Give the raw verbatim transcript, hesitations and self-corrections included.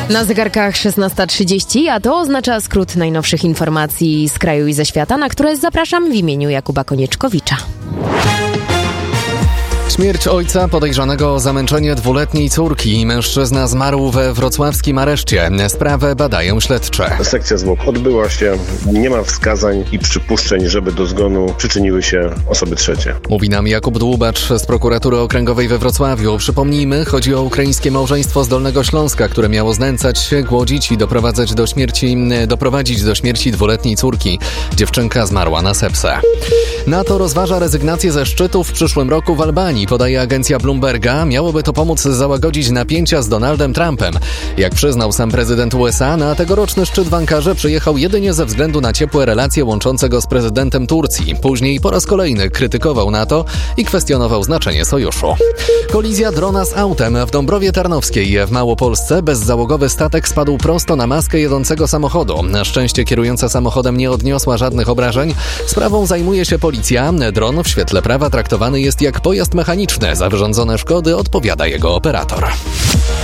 Na zegarkach szesnasta trzydzieści, a to oznacza skrót najnowszych informacji z kraju i ze świata, na które zapraszam w imieniu Jakuba Konieczkowicza. Śmierć ojca podejrzanego o zamęczenie dwuletniej córki. Mężczyzna zmarł we wrocławskim areszcie. Sprawę badają śledcze. Sekcja zwłok odbyła się. Nie ma wskazań i przypuszczeń, żeby do zgonu przyczyniły się osoby trzecie. Mówi nam Jakub Dłubacz z prokuratury okręgowej we Wrocławiu. Przypomnijmy, chodzi o ukraińskie małżeństwo z Dolnego Śląska, które miało znęcać się, głodzić i doprowadzać do śmierci, doprowadzić do śmierci dwuletniej córki. Dziewczynka zmarła na sepsę. NATO rozważa rezygnację ze szczytu w przyszłym roku w Albanii, podaje agencja Bloomberga. Miałoby to pomóc załagodzić napięcia z Donaldem Trumpem. Jak przyznał sam prezydent U S A, na tegoroczny szczyt w Ankarze przyjechał jedynie ze względu na ciepłe relacje łączące go z prezydentem Turcji. Później po raz kolejny krytykował NATO i kwestionował znaczenie sojuszu. Kolizja drona z autem w Dąbrowie Tarnowskiej w Małopolsce. Bezzałogowy statek spadł prosto na maskę jedącego samochodu. Na szczęście kierująca samochodem nie odniosła żadnych obrażeń. Sprawą zajmuje się policja. Dron w świetle prawa traktowany jest jak pojazd mechaniczny. Za wyrządzone szkody odpowiada jego operator.